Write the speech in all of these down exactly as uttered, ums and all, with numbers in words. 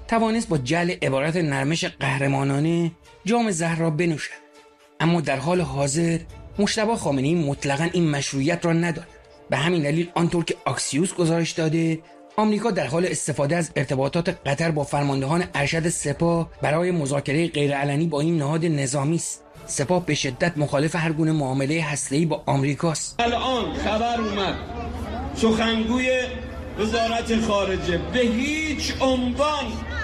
توانست با جعل عبارت نرمش قهرمانانه جام زهر را بنوشد. اما در حال حاضر مجتبی خامنه‌ای مطلقاً این مشروعیت را ندارد. به همین دلیل آنطور که آکسیوس گزارش داده، آمریکا در حال استفاده از ارتباطات قطر با فرماندهان ارشد سپاه برای مذاکره غیرعلنی با این نهاد نظامی است. سپاه به شدت مخالف هر گونه معامله هسته‌ای با آمریکاست. الان خبر اومد سخنگوی وزارت خارجه به هیچ عنوان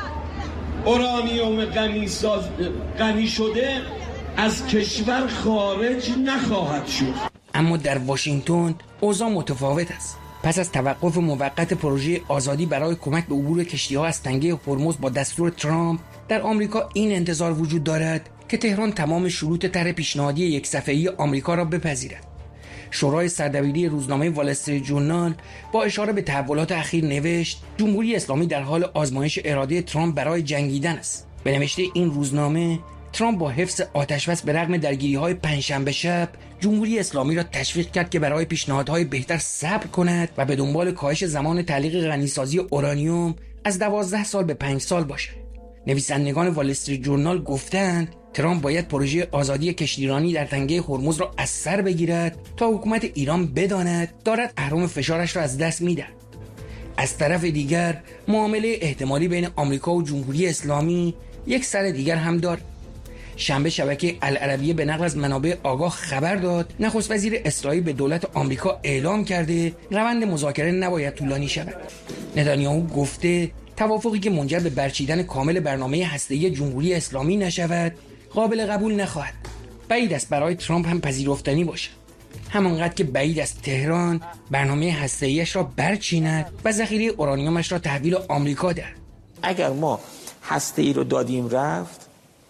اورانیوم غنی ساز غنی شده از کشور خارج نخواهد شد. اما در واشنگتن اوضاع متفاوت است. پس از توقف موقت پروژه آزادی برای کمک به عبور کشتی‌ها از تنگه هرمز با دستور ترامپ، در آمریکا این انتظار وجود دارد که تهران تمام شروط طرح پیشنهادی یک صفحه‌ای آمریکا را بپذیرد. شورای سردبیری روزنامه وال استریت ژورنال با اشاره به تحولات اخیر نوشت جمهوری اسلامی در حال آزمایش اراده ترامپ برای جنگیدن است. به نوشته این روزنامه، ترامپ با حفظ آتش‌بس به رغم درگیری‌های پنجشنبه شب جمهوری اسلامی را تشویق کرد که برای پیشنهادهای بهتر صبر کند و به دنبال کاهش زمان تعلیق غنیسازی اورانیوم از دوازده سال به پنج سال باشد. نویسندگان وال استریت ژورنال گفتند ترامپ باید پروژه آزادی کشتیرانی در تنگه هرمز را از سر بگیرد تا حکومت ایران بداند دارد اهرم فشارش را از دست می‌دهد. از طرف دیگر معامله احتمالی بین آمریکا و جمهوری اسلامی یک سر دیگر هم دارد. شنبه شبکه العربیه به نقل از منابع آگاه خبر داد نخست وزیر اسرائیل به دولت آمریکا اعلام کرده روند مذاکره نباید طولانی شود. نتانیاهو گفته توافقی که منجر به برچیدن کامل برنامه هسته‌ای جمهوری اسلامی نشود قابل قبول نخواهد. بعید است برای ترامپ هم پذیرفتنی باشد، همانقدر که بعید است تهران برنامه هسته‌ایش را برچیند و ذخیره اورانیومش را تحویل آمریکا دهد. اگر ما هسته‌ای رو دادیم رفت،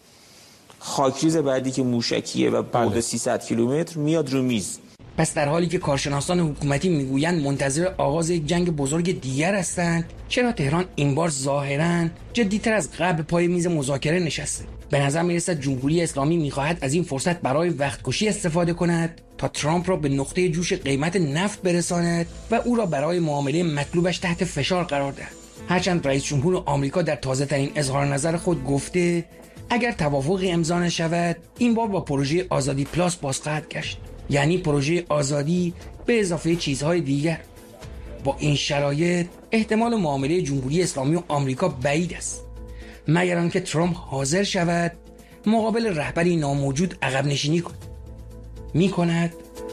خاکریز بعدی که موشکیه و بعد سیصد کیلومتر میاد رو میز. پس در حالی که کارشناسان حکومتی میگویند منتظر آغاز یک جنگ بزرگ دیگر هستند، چرا تهران این بار ظاهراً جدی‌تر از قبل پای میز مذاکره نشسته؟ به نظر میرسد جمهوری اسلامی میخواهد از این فرصت برای وقتکشی استفاده کند تا ترامپ را به نقطه جوش قیمت نفت برساند و او را برای معامله مطلوبش تحت فشار قرار دهد. هرچند رئیس جمهور آمریکا در تازه‌ترین اظهار نظر خود گفته اگر توافقی امضا نشود این بار با پروژه آزادی پلاس باز خواهد گشت، یعنی پروژه آزادی به اضافه چیزهای دیگر. با این شرایط احتمال معامله جمهوری اسلامی و آمریکا بعید است، مگر آنکه ترامپ حاضر شود مقابل رهبری ناموجود عقب نشینی کند. می کند؟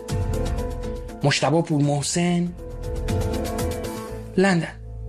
مجتبی پورمحسن، لندن.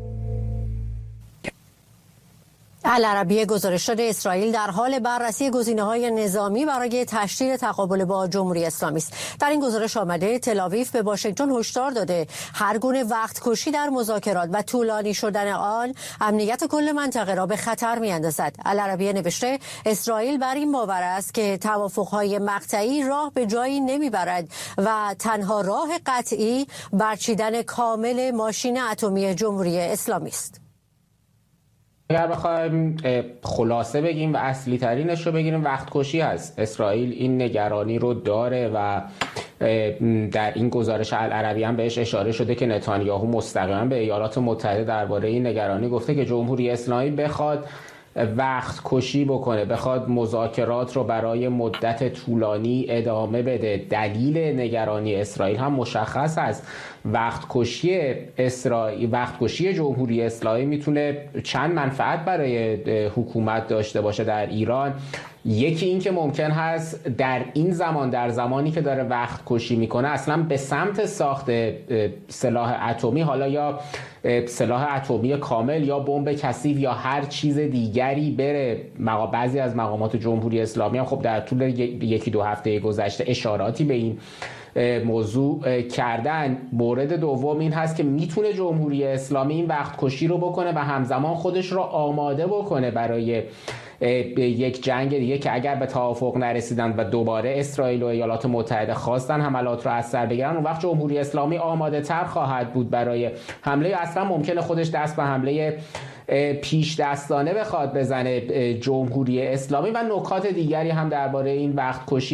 العربیه گزارش داده اسرائیل در حال بررسی گزینه‌های نظامی برای تشدید تقابل با جمهوری اسلامی است. در این گزارش آمده تل‌آویو به واشنگتن هشدار داده هر گونه وقت کشی در مذاکرات و طولانی شدن آن امنیت کل منطقه را به خطر می‌اندازد. العربیه نوشته اسرائیل بر این باور است که توافق‌های مقطعی راه به جایی نمیبرد و تنها راه قطعی برچیدن کامل ماشین اتمی جمهوری اسلامی است. اگر بخوایم خلاصه بگیم و اصلی ترینش رو بگیریم وقت کشی هست. اسرائیل این نگرانی رو داره و در این گزارش العربیه هم بهش اشاره شده که نتانیاهو مستقیما به ایالات متحده درباره این نگرانی گفته که جمهوری اسلامی بخواد وقت کشی بکنه، بخواد مذاکرات رو برای مدت طولانی ادامه بده. دلیل نگرانی اسرائیل هم مشخص است. وقت کشی اسرائیل، وقت کشی جمهوری اسلامی میتونه چند منفعت برای حکومت داشته باشه در ایران. یکی این که ممکن هست در این زمان، در زمانی که داره وقت کشی میکنه، اصلا به سمت ساخت سلاح اتمی، حالا یا سلاح اتمی کامل یا بمب کثیف یا هر چیز دیگری بره. بعضی از مقامات جمهوری اسلامی هم خب در طول یکی دو هفته گذشته اشاراتی به این موضوع کردن. مورد دوم این هست که میتونه جمهوری اسلامی این وقت کشی رو بکنه و همزمان خودش رو آماده بکنه برای یک جنگ دیگه که اگر به توافق نرسیدن و دوباره اسرائیل و ایالات متحده خواستن حملات رو از سر بگیرن، اون وقت جمهوری اسلامی آماده تر خواهد بود برای حمله. اصلا ممکنه خودش دست به حمله پیش دستانه بخواد بزنه جمهوری اسلامی. و نکات دیگری هم درباره این وقت کشی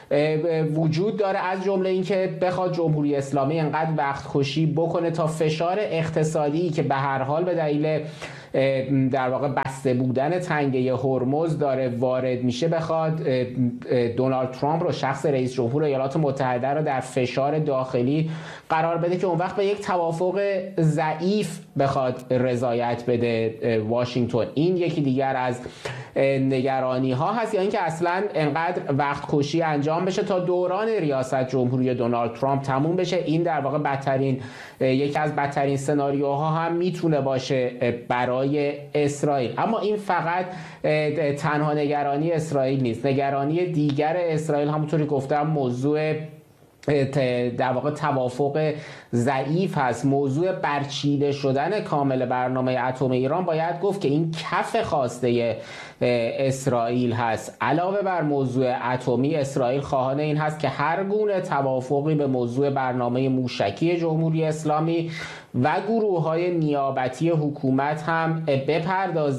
وجود داره، از جمله اینکه بخواد جمهوری اسلامی انقدر وقت کشی بکنه تا فشار اقتصادی که به هر حال به دلیل در واقع بسته بودن تنگه هرمز داره وارد میشه بخواد دونالد ترامپ رو، شخص رئیس جمهور ایالات متحده رو در فشار داخلی قرار بده که اون وقت به یک توافق ضعیف بخواد رضایت بده واشنگتن. این یکی دیگر از نگرانی ها هست، یا اینکه اصلا انقدر وقت کشی انجام بشه تا دوران ریاست جمهوری دونالد ترامپ تموم بشه. این در واقع بدترین، یکی از بدترین سناریوها هم میتونه باشه برای اسرائیل. اما این فقط تنها نگرانی اسرائیل نیست. نگرانی دیگر اسرائیل همونطوری گفتم موضوع در واقع توافق ضعیف هست. موضوع برچیده شدن کامل برنامه اتم ایران باید گفت که این کف خواسته اسرائیل هست. علاوه بر موضوع اتمی، اسرائیل خواهان این هست که هر گونه توافقی به موضوع برنامه موشکی جمهوری اسلامی و گروه‌های نیابتی حکومت هم بپردازه.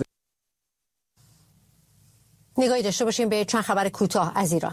نگاهی داشته باشیم به چند خبر کوتاه از ایران.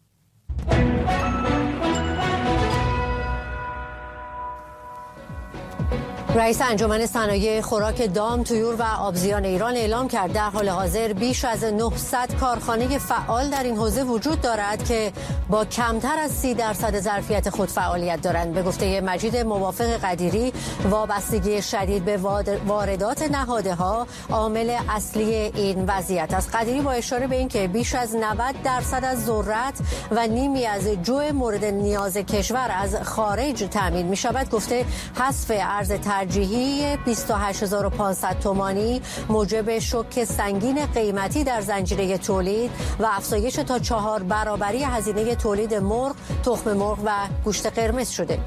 رئیس انجمن صنایع خوراک دام، طیور و آبزیان ایران اعلام کرد در حال حاضر بیش از نهصد کارخانه فعال در این حوزه وجود دارد که با کمتر از سی درصد ظرفیت خود فعالیت دارند. به گفته مجید موافق قدیری، وابستگی شدید به واردات نهادها عامل اصلی این وضعیت است. قدیری با اشاره به اینکه بیش از نود درصد از ذرت و نیمی از جو مورد نیاز کشور از خارج تامین می شود، گفته حذف ارز ترجیحی بیست و هشت هزار و پانصد تومانی موجب شوک سنگین قیمتی در زنجیره تولید و افزایش تا چهار برابری هزینه تولید مرغ، تخم مرغ و گوشت قرمز شده.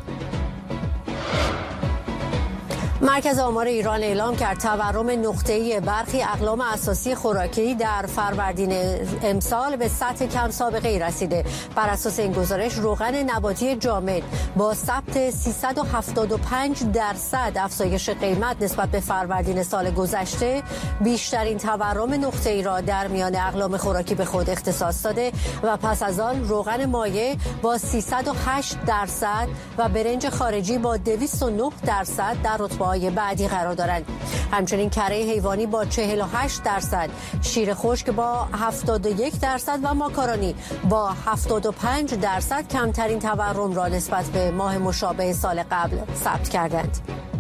مرکز آمار ایران اعلام کرد تورم نقطه‌ای برخی اقلام اساسی خوراکی در فروردین امسال به سطح کم سابقه‌ای رسیده. بر اساس این گزارش، روغن نباتی جامد با ثبت سیصد و هفتاد و پنج درصد افزایش قیمت نسبت به فروردین سال گذشته بیشترین تورم نقطه‌ای را در میان اقلام خوراکی به خود اختصاص داده و پس از آن روغن مایع با سیصد و هشت درصد و برنج خارجی با دویست و نه درصد در رتبه بعدی قرار دارند. همچنین کره حیوانی با چهل و هشت درصد، شیر خشک با هفتاد و یک درصد و ماکارونی با هفتاد و پنج درصد کمترین تورم را نسبت به ماه مشابه سال قبل ثبت کردند.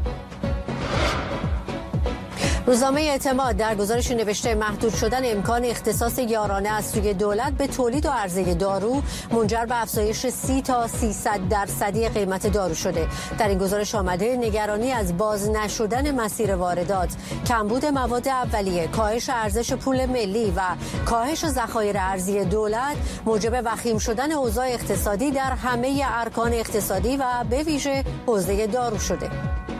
روزنامه اعتماد در گزارشی نوشته محدود شدن امکان اختصاص یارانه از سوی دولت به تولید و عرضه دارو منجر به افزایش سی تا سیصد درصدی قیمت دارو شده. در این گزارش آمده نگرانی از باز نشدن مسیر واردات، کمبود مواد اولیه، کاهش ارزش پول ملی و کاهش ذخایر ارزی دولت موجب وخیم شدن اوضاع اقتصادی در همه ارکان اقتصادی و به ویژه حوزه دارو شده.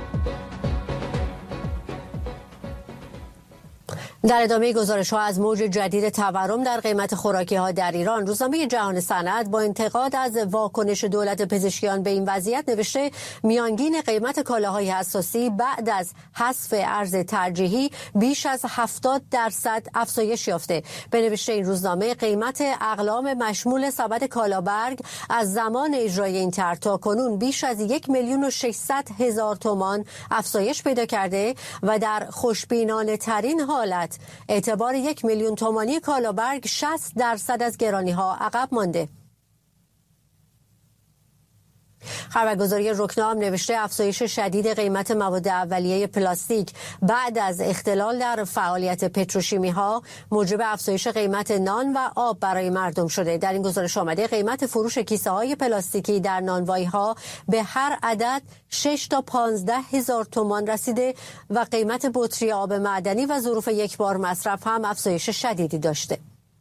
در ادامه گزارش ها از موج جدید تورم در قیمت خوراکی ها در ایران، روزنامه جهان صنعت با انتقاد از واکنش دولت پزشکیان به این وضعیت نوشته میانگین قیمت کالاهای اساسی بعد از حذف ارز ترجیحی بیش از هفتاد درصد افزایش یافته. به نوشته این روزنامه، قیمت اقلام مشمول سبد کالابرگ از زمان اجرای این طرح تا کنون بیش از یک میلیون و ششصد هزار تومان افزایش پیدا کرده و در خوشبینانه ترین حالت اعتبار یک میلیون تومانی کالابرگ شصت درصد از گرانی ها عقب مانده. خبرگزاری رکنام نوشته افزایش شدید قیمت مواد اولیه پلاستیک بعد از اختلال در فعالیت پتروشیمی ها موجب افزایش قیمت نان و آب برای مردم شده. در این گزارش آمده قیمت فروش کیسه های پلاستیکی در نانوایی ها به هر عدد شش تا پانزده هزار تومان رسیده و قیمت بطری آب معدنی و ظروف یک بار مصرف هم افزایش شدیدی داشته.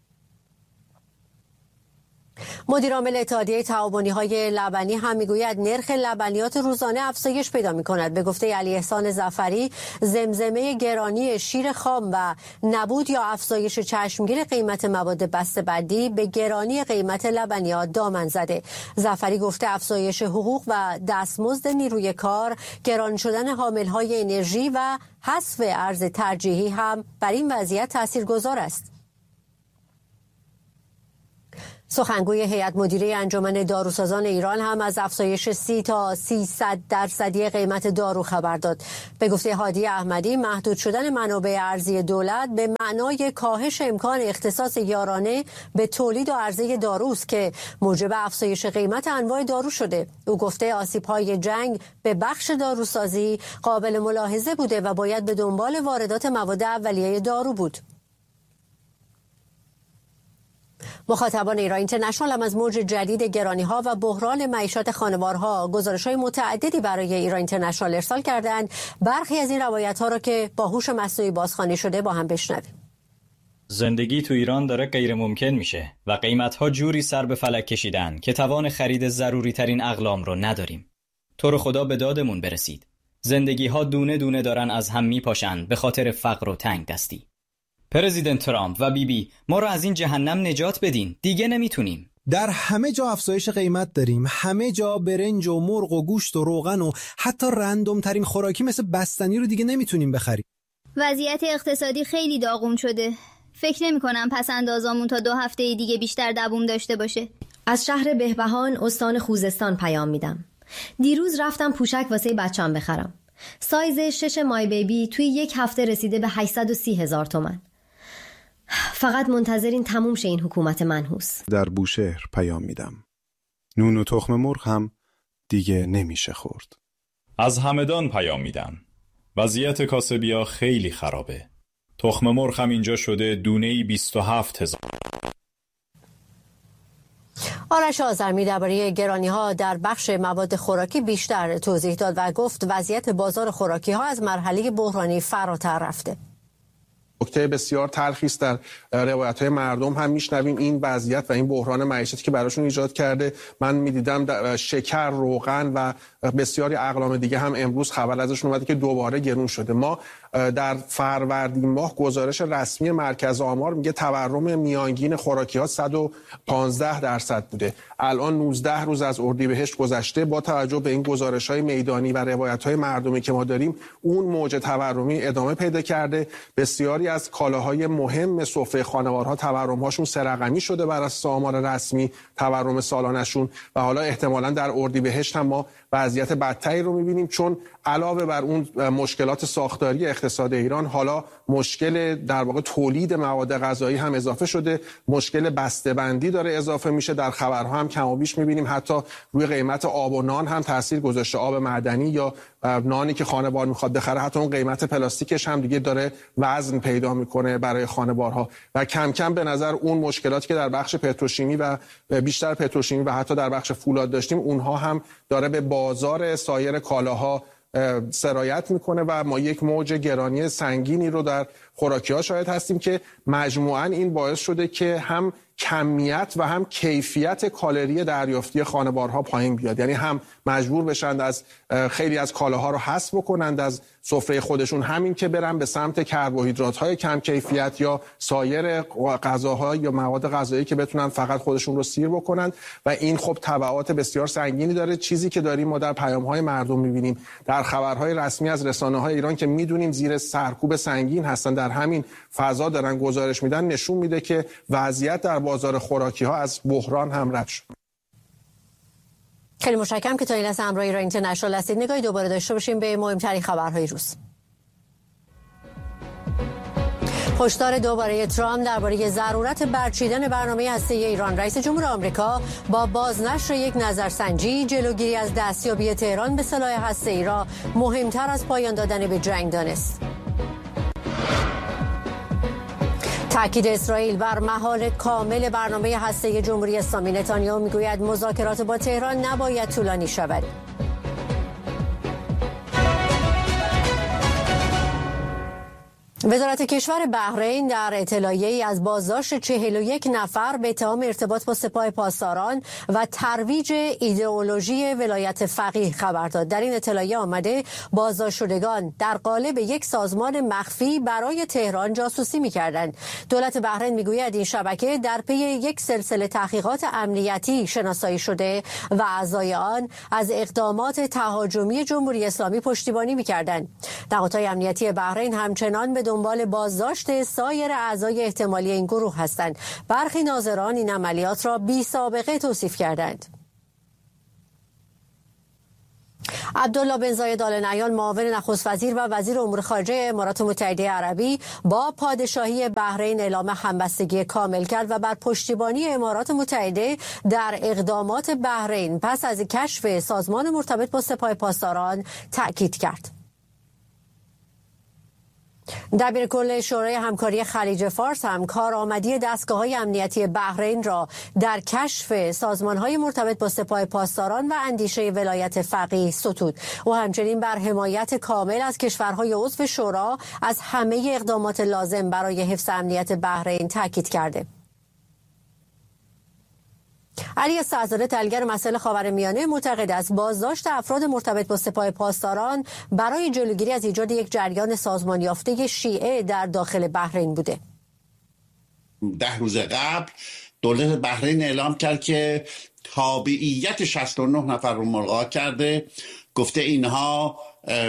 مدیر عامل اتحادیه تعاونی‌های لبنی هم میگوید نرخ لبنیات روزانه افزایش پیدا می‌کند. به گفته علی احسان ظفری، زمزمه گرانی شیر خام و نبود یا افزایش چشمگیر قیمت مواد بسته‌بندی به گرانی قیمت لبنیات دامن زده. ظفری گفته افزایش حقوق و دستمزد نیروی کار، گران شدن حامل‌های انرژی و حذف ارز ترجیحی هم بر این وضعیت تاثیرگذار است. سخنگوی هیئت مدیره انجمن داروسازان ایران هم از افزایش سی تا سیصد درصدی قیمت دارو خبر داد. به گفته هادی احمدی، محدود شدن منابع ارزی دولت به معنای کاهش امکان اختصاص یارانه به تولید و عرضه داروست که موجب افزایش قیمت انواع دارو شده. او گفته آسیب‌های جنگ به بخش داروسازی قابل ملاحظه بوده و باید به دنبال واردات مواد اولیه دارو بود. مخاطبان ایران اینترنشنال هم از موج جدید گرانی‌ها و بحران معیشت خانوارها گزارش‌های متعددی برای ایران اینترنشنال ارسال کردند. برخی از این روایت‌ها را که با هوش مصنوعی بازخوانی شده با هم بشنویم. زندگی تو ایران داره غیر ممکن میشه و قیمت‌ها جوری سر به فلک کشیدن که توان خرید ضروری ترین اقلام رو نداریم. تو رو خدا به دادمون برسید. زندگی‌ها دونه دونه دارن از هم میپاشن به خاطر فقر و تنگ دستی. پرزیدنت ترامپ و بیبی بی ما رو از این جهنم نجات بدین، دیگه نمیتونیم. در همه جا افزایش قیمت داریم، همه جا برنج و مرغ و گوشت و روغن و حتی رندوم ترین خوراکی مثل بستنی رو دیگه نمیتونیم بخریم. وضعیت اقتصادی خیلی داغون شده. فکر نمی کنم پس اندازامون تا دو هفته دیگه بیشتر دووم داشته باشه. از شهر بهبهان استان خوزستان پیام میدم. دیروز رفتم پوشک واسه بچه‌ام بخرم. سایز شش مای بیبی توی یک هفته رسیده به هشتصد و سی هزار تومان. فقط منتظرین تموم شه این حکومت منحوس. در بوشهر پیام میدم. نون و تخم مرغ هم دیگه نمیشه خورد. از همدان پیام میدم. وضعیت کاسبیا خیلی خرابه. تخم مرغ هم اینجا شده دونه‌ای بیست و هفت هزار. آرش آذرمی درباره گرانی‌ها در بخش مواد خوراکی بیشتر توضیح داد و گفت وضعیت بازار خوراکی‌ها از مرحله بحرانی فراتر رفته. نکته بسیار تلخی است در روایت‌های مردم هم میشنویم این وضعیت و این بحران معیشتی که براشون ایجاد کرده. من می‌دیدم شکر، روغن و بسیاری اقلام دیگه هم امروز خبر ازشون اومده که دوباره گرون شده. ما در فروردین ماه گزارش رسمی مرکز آمار میگه تورم میانگین خوراکی‌ها صد و پانزده درصد بوده. الان نوزده روز از اردیبهشت گذشته، با توجه به این گزارش‌های میدانی و روایت‌های مردمی که ما داریم، اون موج تورمی ادامه پیدا کرده. بسیاری از کالاهای مهم سفره خانوارها تورم‌هاشون سه رقمی شده بر اساس آمار رسمی تورم سالانه‌شون و حالا احتمالاً در اردیبهشت هم ما وضعیت بدتری رو می‌بینیم، چون علاوه بر اون مشکلات ساختاری اقتصاد ایران، حالا مشکل در واقع تولید مواد غذایی هم اضافه شده، مشکل بسته‌بندی داره اضافه میشه. در خبرها هم کم و بیش می‌بینیم حتی روی قیمت آب و نان هم تاثیر گذاشته. آب معدنی یا نانی که خانوار می‌خواد بخره، حتی اون قیمت پلاستیکش هم دیگه داره وزن پیدا می‌کنه برای خانوارها و کم کم به نظر اون مشکلاتی که در بخش پتروشیمی و بیشتر پتروشیمی و حتی در بخش فولاد داشتیم، اونها هم داره به بازار سایر کالاها سرایت میکنه و ما یک موج گرانی سنگینی رو در خوراکی‌ها شاهد هستیم که مجموعاً این باعث شده که هم کمیت و هم کیفیت کالری دریافتی خانوارها پایین بیاد. یعنی هم مجبور بشند از خیلی از کالاها رو حذف بکنند از سفره خودشون، همین که برن به سمت کربوهیدرات‌های کم کیفیت یا سایر غذاها یا مواد غذایی که بتونن فقط خودشون رو سیر بکنند و این خب تبعات بسیار سنگینی داره. چیزی که داریم ما در پیام‌های مردم می‌بینیم، در خبرهای رسمی از رسانه‌های ایران که می‌دونیم زیر سرکوب سنگین هستن، در همین فضا دارن گزارش میدن، نشون میده که وضعیت در بازار خوراکی‌ها از بحران هم رد شد. خیلی متشکرم که تا این لحظه همراه ایران اینترنشنال هستید. نگاهی دوباره داشته باشیم به مهمترین خبرهای روز. هشدار دوباره ترامپ درباره ضرورت برچیدن برنامه هسته‌ای ایران. رئیس جمهور آمریکا با بازنشر یک نظرسنجی جلوگیری از دستیابی تهران به سلاح هسته‌ای را مهمتر از پایان دادن به جنگ دانست. تأکید اسرائیل بر مهار کامل برنامه هسته‌ای جمهوری اسلامی. نتانیاهو میگوید مذاکرات با تهران نباید طولانی شود. وزارت کشور بحرین در اطلاعیه‌ای از بازداشت چهل و یک نفر به اتهام ارتباط با سپاه پاسداران و ترویج ایدئولوژی ولایت فقیه خبر داد. در این اطلاعیه آمده بازداشت شدگان در قالب یک سازمان مخفی برای تهران جاسوسی می‌کردند. دولت بحرین می‌گوید این شبکه در پی یک سلسله تحقیقات امنیتی شناسایی شده و اعضای آن از اقدامات تهاجمی جمهوری اسلامی پشتیبانی می‌کردند. نهادهای امنیتی بحرین همچنان به دنبال بازداشت سایر اعضای احتمالی این گروه هستند. برخی ناظران این عملیات را بی سابقه توصیف کردند. عبدالله بن زاید آل نهیان معاون نخست وزیر و وزیر امور خارجه امارات متحده عربی با پادشاهی بحرین اعلام همبستگی کامل کرد و بر پشتیبانی امارات متحده در اقدامات بحرین پس از کشف سازمان مرتبط با سپاه پاسداران تأکید کرد. دبیرکل شورای همکاری خلیج فارس هم کارآمدی دستگاه‌های امنیتی بحرین را در کشف سازمان‌های مرتبط با سپاه پاسداران و اندیشه ولایت فقیه ستود. او همچنین بر حمایت کامل از کشورهای عضو شورا از همه اقدامات لازم برای حفظ امنیت بحرین تاکید کرده. علی سعدزاده تحلیلگر مسائل خاورمیانه معتقد است بازداشت افراد مرتبط با سپاه پاسداران برای جلوگیری از ایجاد یک جریان سازمان یافته شیعه در داخل بحرین بوده. ده روز قبل دولت بحرین اعلام کرد که تابعیت شصت و نه نفر رو ملغا کرده، گفته اینها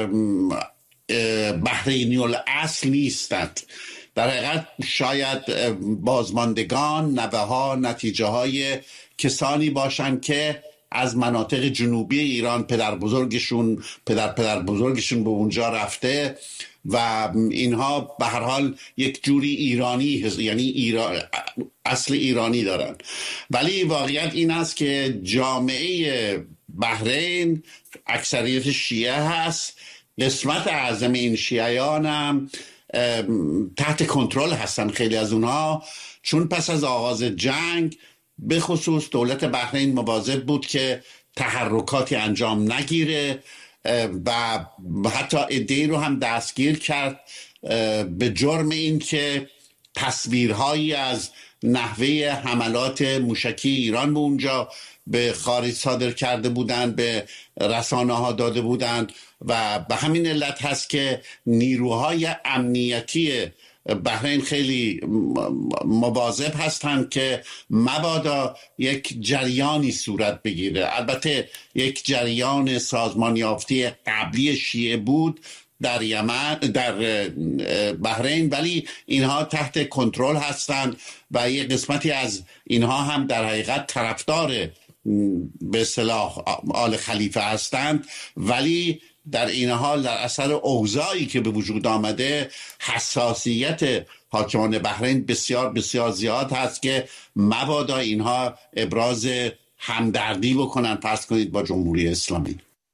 بحرینی الاصل نیستند. در حقیقت شاید بازماندگان، نوه ها، نتیجه های کسانی باشند که از مناطق جنوبی ایران پدر بزرگشون پدر پدر بزرگشون به اونجا رفته و اینها به هر حال یک جوری ایرانی، یعنی ایران، اصل ایرانی دارن. ولی واقعیت این است که جامعه بحرین اکثریت شیعه هست. قسمت اعظم این شیعیان هم تحت کنترل هستن، خیلی از اونها، چون پس از آغاز جنگ به خصوص دولت بحرین مواظب بود که تحرکاتی انجام نگیره و حتی عده‌ای رو هم دستگیر کرد به جرم این که تصویرهایی از نحوه حملات موشکی ایران به اونجا به خارج صادر کرده بودند، به رسانه ها داده بودند و به همین علت هست که نیروهای امنیتی بحرین خیلی مواظب هستند که مبادا یک جریانی صورت بگیره. البته یک جریان سازمان یافته قبلی شیعه بود در یمن، در بحرین، ولی اینها تحت کنترل هستند و یک قسمتی از اینها هم در حقیقت طرفدار به اصطلاح آل خلیفه هستند، ولی در این حال در اثر اوضاعی که به وجود آمده حساسیت حاکمان بحرین بسیار بسیار زیاد هست که مبادا اینها ابراز همدردی بکنن فرض کنید با جمهوری اسلامی.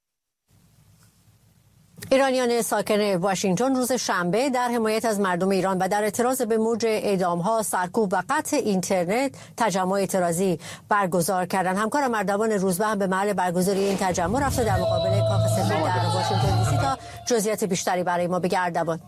ایرانیان ساکن واشنگتن روز شنبه در حمایت از مردم ایران و در اعتراض به موج اعدام‌ها، سرکوب و قطع اینترنت تجمع اعتراضی برگزار کردند. همکارم اردوان روزبه هم به محل برگزاری این تجمع رفته در مقابل کاخ سفید در واشنگتن دی سی تا جزئیات بیشتری برای ما بگه. اردوان.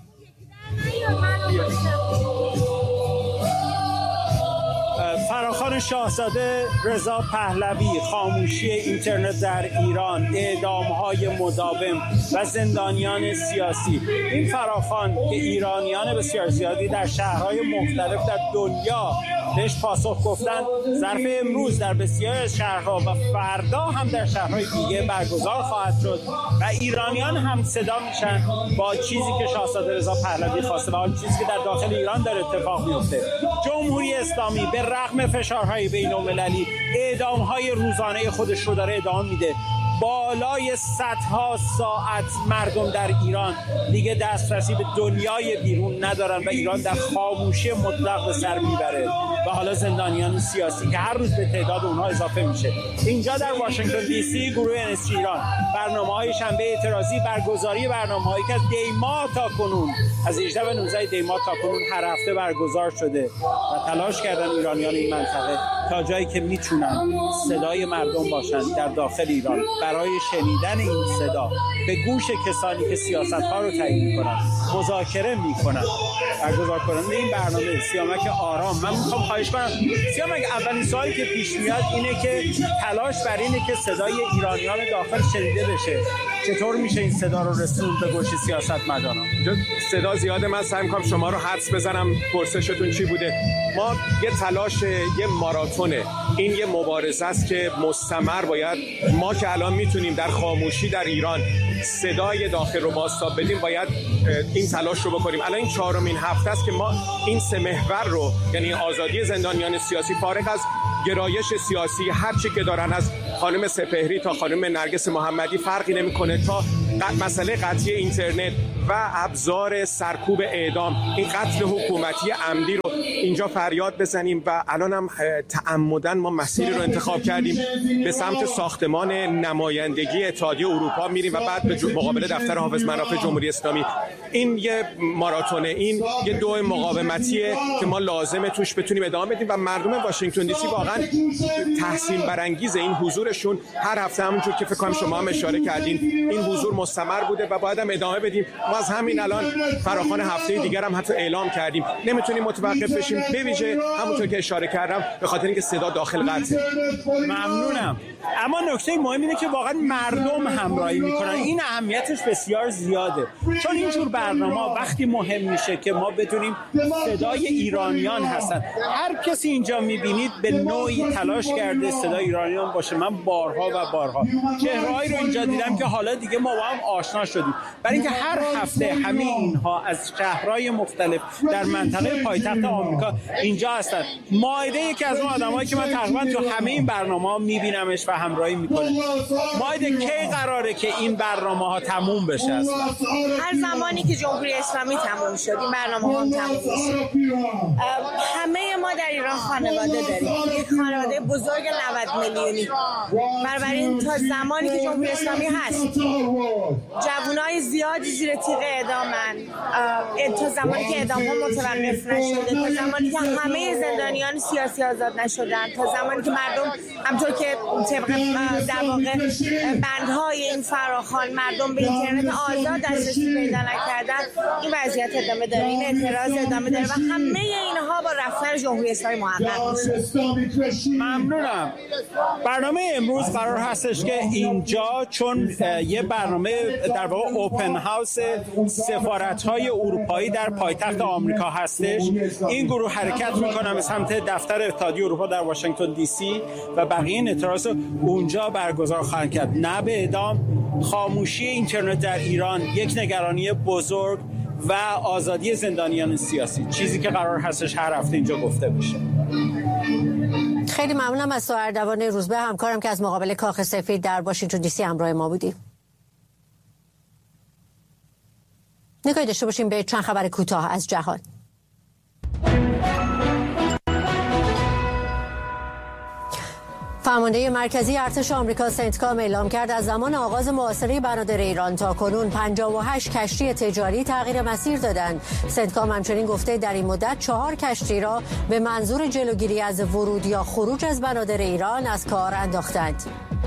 فراخوان شاهزاده، رضا پهلوی، خاموشی اینترنت در ایران، اعدام‌های مداوم و زندانیان سیاسی. این فراخوان که ایرانیان بسیار زیادی در شهرهای مختلف در دنیا بهش پاسخ گفتن، ظرف امروز در بسیاری از شهرها و فردا هم در شهرهای دیگه برگزار خواهد شد و ایرانیان هم صدا میشن با چیزی که شاهزاده رضا پهلوی خواسته و چیزی که در داخل ایران داره اتفاق میفته. جمهوری اسلامی به رغم فشارهای بین‌المللی اعدام‌های روزانه خودش رو داره ادامه میده. بالای صدها ساعت مردم در ایران دیگه دسترسی به دنیای بیرون ندارن و ایران در خاموشی مطلق به سر میبره و حالا زندانیان سیاسی که هر روز به تعداد اونها اضافه میشه. اینجا در واشنگتن دی سی گروه ان اس جی ایران برنامه‌های شنبه اعتراضی، برگزاری برنامه‌هایی که از دی ماه تا کنون از هجدهم و نوزدهم دی ماه تا کنون هر هفته برگزار شده و تلاش کردن ایرانیان این منطقه تا جایی که میتونن صدای مردم باشن در داخل ایران برای شنیدن این صدا به گوش کسانی که سیاست‌ها رو تعیین می‌کنن مذاکره می‌کنن. برگزار کننده این برنامه سیامک آرام، من می‌خوام خواهش کنم سیامک، اولین سوالی که پیش میاد اینه که تلاش بر اینه که صدای ایرانیان داخل شنیده بشه. چطور میشه این صدا رو رسوند به گوش سیاستمداران؟ صدا زیاده، من سعی می‌کنم شما رو حدس بزنم پرسشتون چی بوده. ما یه تلاش، یه ماراتونه، این یه مبارزه است که مستمر باید، ما که الان میتونیم در خاموشی در ایران صدای داخل رو بازتاب بدیم باید این تلاش رو بکنیم. الان این چهارمین هفته است که ما این سه محور رو، یعنی آزادی زندانیان سیاسی فارغ از گرایش سیاسی هر چی که دارن، از خانم سپهری تا خانم نرگس محمدی فرقی نمیکنه، تا مسئله قطعی اینترنت و ابزار سرکوب اعدام، این قتل حکومتی عمدی رو اینجا فریاد بزنیم. و الان هم تعمدن ما مسیری رو انتخاب کردیم به سمت ساختمان نمایندگی اتحادیه اروپا میریم و بعد به مقابل دفتر حافظ منافع جمهوری اسلامی. این یه ماراتونه، این یه دو مقاومتیه که ما لازمه توش بتونیم ادامه بدیم و مردم واشنگتن دی سی واقعا تحسین برانگیز این حضورشون. هر هفته همونجور که فکر کنم شما هم اشاره کردین این حضور مستمر بوده و باید هم ادامه بدیم. ما از همین الان فراخوان هفته دیگر هم حتی اعلام کردیم نمیتونیم متوقف بشیم، به ویژه همونطور که اشاره کردم به خاطر اینکه صدا داخل قطعه. ممنونم. اما نکته مهم اینه که واقعا مردم همراهی میکنن، این اهمیتش بسیار زیاده، چون اینجور برنامه وقتی مهم میشه که ما بدونیم صدای ایرانیان هستن. هر کسی اینجا میبینید به نوعی تلاش کرده صدای ایرانیان باشه. من بارها و بارها چهرهایی رو اینجا دیدم که حالا دیگه ما با هم آشنا شدیم، برای اینکه هر هفته همه اینها از شهرهای مختلف در منطقه پایتخت آمریکا اینجا هستن. مائده یکی از اون آدمایی که من تقریبا تو همه این برنامه‌ها میبینمش و همراهی میکنه. مائده کی قراره که این برنامه‌ها تموم بشه؟ اصلا هر زمانی که جمهوری اسلامی تموم شد این برنامه‌ها هم تموم میشه. همه ما در ایران خانواده داریم، یک خانواده بزرگ نود میلیونی. بنابراین تا زمانی که جمهوری اسلامی هست جوانای زیادی زیر تیغ اعدامن، تا زمانی که اعدام‌ها متوقف نشده، تا زمانی که همه زندانیان سیاسی آزاد نشدن، تا زمانی که مردم همطور که طبق در واقع بندهای این فراخوان مردم به اینترنت آزاد دسترسی پیدا نکردن، این وضعیت ادامه داره، این اعتراض ادامه داره و همه اینها با رفتن جمهوری اسلامی محقق میشه. ممنونم. برنامه امروز قرار هستش که اینجا چون یه برنامه در واقع اوپن هاوس سفارت‌های اروپایی در پایتخت آمریکا هستش، این گروه حرکت میکنن به سمت دفتر اتحادیه اروپا در واشنگتن دی سی و بقیه این اعتراض اونجا برگزار خواهند کرد. نه به اعدام، خاموشی اینترنت در ایران، یک نگرانی بزرگ و آزادی زندانیان سیاسی، چیزی که قرار هستش هر هفته اینجا گفته بشه. خیلی ممنونم از تو اردوان روزبه همکارم که از مقابل کاخ سفید در واشنگتن دی سی همراه ما بودی. نگاهی داشته باشیم به چند خبر کوتاه از جهان. فرمانده مرکزی ارتش آمریکا سنتکام اعلام کرد از زمان آغاز محاصره بنادر ایران تا کنون پنجاه و هشت کشتی تجاری تغییر مسیر دادند. سنتکام همچنین گفته در این مدت چهار کشتی را به منظور جلوگیری از ورود یا خروج از بنادر ایران از کار انداختند.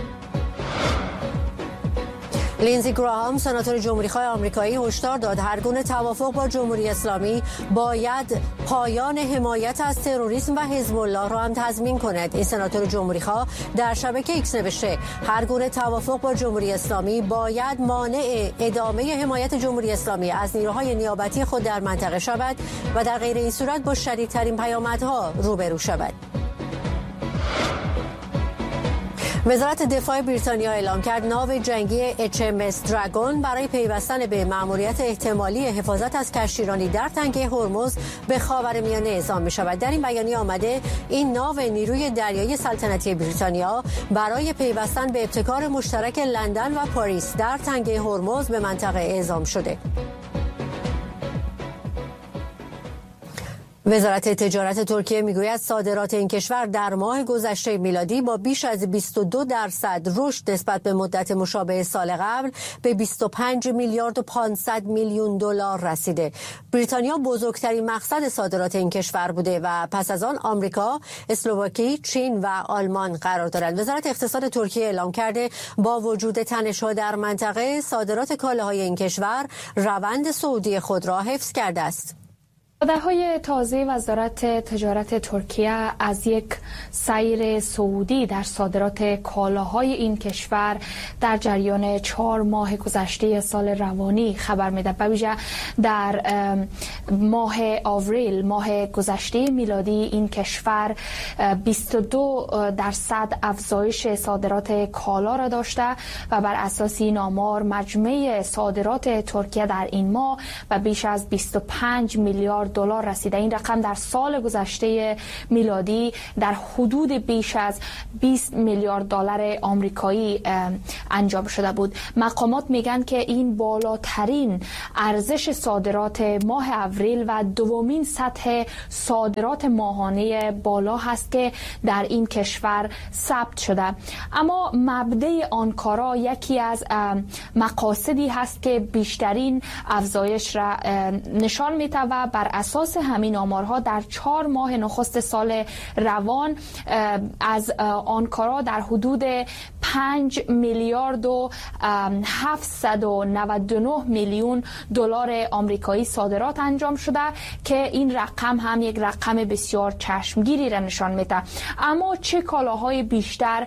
لینزی گراهام سناتور جمهوری‌خواه آمریکایی هشدار داد هر گونه توافق با جمهوری اسلامی باید پایان حمایت از تروریسم و حزب الله را هم تضمین کند. این سناتور جمهوری‌خواه در شبکه ایکس نوشته هر گونه توافق با جمهوری اسلامی باید مانع ادامه حمایت جمهوری اسلامی از نیروهای نیابتی خود در منطقه شود و در غیر این صورت با شدیدترین پیامدها روبرو شود. وزارت دفاع بریتانیا اعلام کرد ناو جنگی اچ ام اس دراگون برای پیوستن به مأموریت احتمالی حفاظت از کشتیرانی در تنگه هرمز به خاورمیانه اعزام می شود. در این بیانیه آمده این ناو نیروی دریایی سلطنتی بریتانیا برای پیوستن به ابتکار مشترک لندن و پاریس در تنگه هرمز به منطقه اعزام شده. وزارت تجارت ترکیه میگوید صادرات این کشور در ماه گذشته میلادی با بیش از بیست و دو درصد رشد نسبت به مدت مشابه سال قبل به بیست و پنج میلیارد و پانصد میلیون دلار رسیده. بریتانیا بزرگترین مقصد صادرات این کشور بوده و پس از آن آمریکا، اسلواکی، چین و آلمان قرار دارند. وزارت اقتصاد ترکیه اعلام کرده با وجود تنش‌ها در منطقه صادرات کالاهای این کشور روند صعودی خود را حفظ کرده است. دههای تازه وزارت تجارت ترکیه از یک سیر صعودی در صادرات کالاهای این کشور در جریان چهار ماه گذشته سال روانی خبر میده. به ویژه در ماه آوریل، ماه گذشته میلادی، این کشور بیست و دو درصد افزایش صادرات کالا را داشته و بر اساس این آمار مجموع صادرات ترکیه در این ماه به بیش از بیست و پنج میلیارد دلار رسیده. این رقم در سال گذشته میلادی در حدود بیش از بیست میلیارد دلار آمریکایی انجام شده بود. مقامات میگن که این بالاترین ارزش صادرات ماه اپریل و دومین سطح صادرات ماهانه بالا هست که در این کشور ثبت شده. اما مبدأ آنکارا یکی از مقاصدی هست که بیشترین افزایش را نشان میده و بر اساس همین آمارها در چهار ماه نخست سال روان از آنکارا در حدود پنج میلیارد و هفتصد و نود و نه میلیون دلار آمریکایی صادرات انجام شده که این رقم هم یک رقم بسیار چشمگیری را نشان میده. اما چه کالاهای بیشتر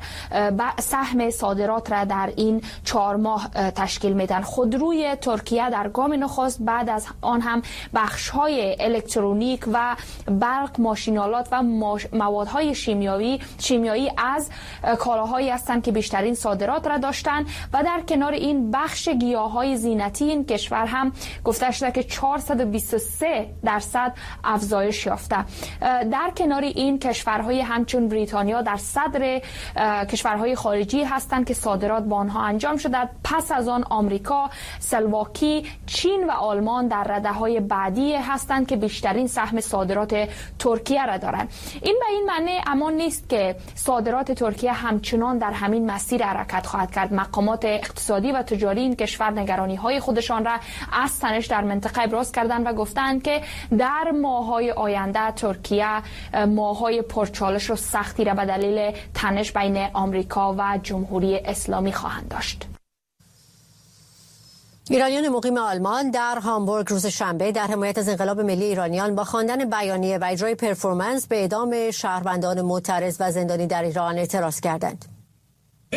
سهم صادرات را در این چهار ماه تشکیل میدن؟ خودروی ترکیه در گام نخست، بعد از آن هم بخش‌های الکترونیک و برق، ماشینالات و موادهای شیمیایی شیمیایی از کالاهایی هستند که بیشترین صادرات را داشتند و در کنار این بخش گیاهای زینتی این کشور هم گفته شده که چهارصد و بیست و سه درصد افزایش یافته. در کنار این کشورهای همچون بریتانیا در صدر کشورهای خارجی هستند که صادرات با آنها انجام شده. پس از آن آمریکا، اسلواکی، چین و آلمان در رده‌های بعدی هستند که بیشترین سهم صادرات ترکیه را دارند. این به این معنی اما نیست که صادرات ترکیه همچنان در همین مسیر حرکت خواهد کرد. مقامات اقتصادی و تجاری این کشور نگرانی‌های خودشان را از تنش در منطقه ابراز کردند و گفتند که در ماه‌های آینده ترکیه ماه‌های پرچالش و سختی را به دلیل تنش بین آمریکا و جمهوری اسلامی خواهند داشت. ایرانیان مقیم آلمان در هامبورگ روز شنبه در حمایت از انقلاب ملی ایرانیان با خواندن بیانیه و اجرای پرفورمنس به اعدام شهروندان معترض و زندانی در ایران اعتراض کردند.